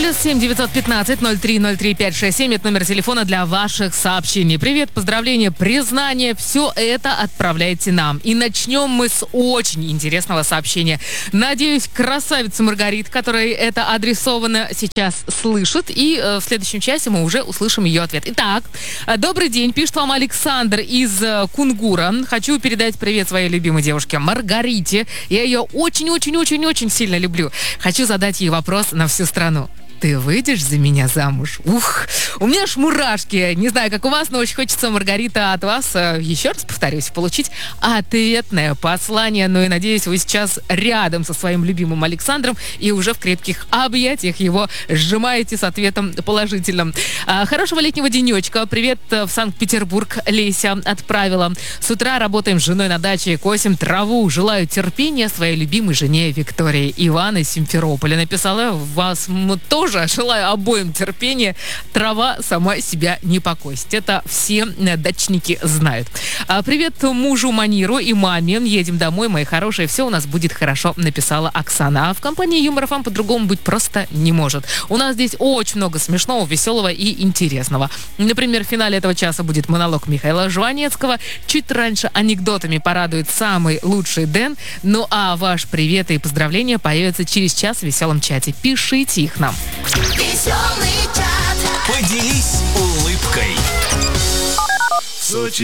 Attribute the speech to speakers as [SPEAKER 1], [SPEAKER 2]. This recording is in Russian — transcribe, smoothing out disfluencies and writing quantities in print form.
[SPEAKER 1] +7 915 03 03 567. Это номер телефона для ваших сообщений. Привет, поздравления, признание. Все это отправляйте нам. И начнем мы с очень интересного сообщения. Надеюсь, красавица Маргарита, которой это адресовано, сейчас слышит. И в следующем часе мы уже услышим ее ответ. Итак, добрый день. Пишет вам Александр из Кунгура. Хочу передать привет своей любимой девушке Маргарите. Я ее очень-очень-очень-очень сильно люблю. Хочу задать ей вопрос на всю страну. Ты выйдешь за меня замуж? Ух, у меня аж мурашки. Не знаю, как у вас, но очень хочется, Маргарита, от вас, еще раз повторюсь, получить ответное послание. Ну и надеюсь, вы сейчас рядом со своим любимым Александром и уже в крепких объятиях его сжимаете с ответом положительным. Хорошего летнего денечка. Привет в Санкт-Петербург Леся отправила. С утра работаем с женой на даче, косим траву. Желаю терпения своей любимой жене Виктории. Иван из Симферополя написала. Вас тоже желаю обоим терпения. Трава сама себя не покосит. Это все дачники знают. Привет мужу Маниру и маме. Едем домой, мои хорошие. Все у нас будет хорошо, написала Оксана. А в компании Юмор ФМ по-другому быть просто не может. У нас здесь очень много смешного, веселого и интересного. Например, в финале этого часа будет монолог Михаила Жванецкого. Чуть раньше анекдотами порадует самый лучший Дэн. Ну а ваш привет и поздравления появятся через час в веселом чате. Пишите их нам.
[SPEAKER 2] Веселый чат.
[SPEAKER 3] Поделись улыбкой.